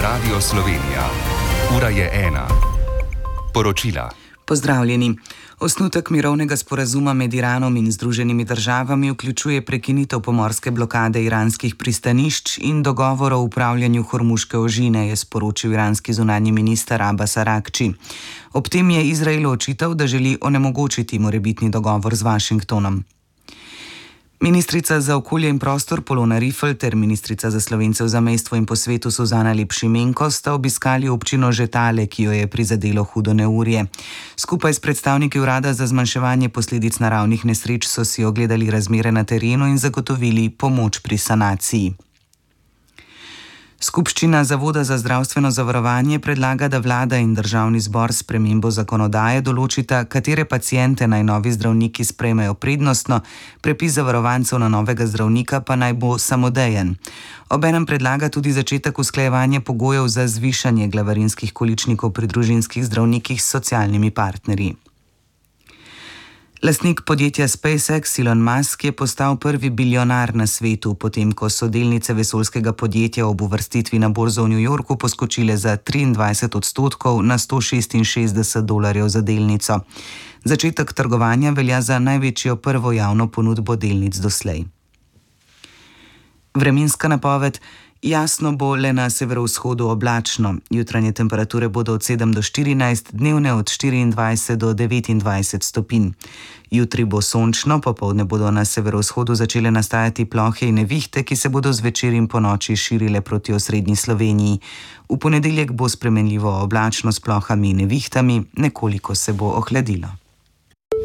Radio Slovenija. Ura je 1. Poročila. Pozdravljeni. Osnutek mirovnega sporazuma med Iranom in Združenimi državami vključuje prekinitev pomorske blokade iranskih pristanišč in dogovor o upravljanju Hormuške ožine, je sporočil iranski zunanji minister Abbas Aragči. Ob tem je Izraelu očital, da želi onemogočiti morebitni dogovor z Washingtonom. Ministrica za okolje in prostor Polona Rifl ter ministrica za Slovence v zamejstvu in po svetu Suzana Lep Šimenko sta obiskali občino Žetale, ki jo je prizadelo hudo neurje. Skupaj s predstavniki urada za zmanjševanje posledic naravnih nesreč so si ogledali razmere na terenu in zagotovili pomoč pri sanaciji. Skupščina Zavoda za zdravstveno zavarovanje predlaga, da vlada in državni zbor s spremembo zakonodaje določita, katere paciente naj novi zdravniki sprejmejo prednostno, prepis zavarovancev na novega zdravnika pa naj bo samodejen. Obenem predlaga tudi začetek usklajevanja pogojev za zvišanje glavarinskih količnikov pri družinskih zdravnikih s socialnimi partnerji. Lastnik podjetja SpaceX Elon Musk je postal prvi bilionar na svetu, potem ko so delnice vesoljskega podjetja ob uvrstitvi na borzo v New Yorku poskočile za 23% na $166 za delnico. Začetek trgovanja velja za največjo prvo javno ponudbo delnic doslej. Vremenska napoved. Jasno bo le na severovzhodu oblačno. Jutranje temperature bodo od 7 do 14, dnevne od 24 do 29 stopinj. Jutri bo sončno, popoldne bodo na severovzhodu začele nastajati plohe in nevihte, ki se bodo zvečer in ponoči širile proti osrednji Sloveniji. V ponedeljek bo spremenljivo oblačno s plohami in nevihtami, nekoliko se bo ohladilo.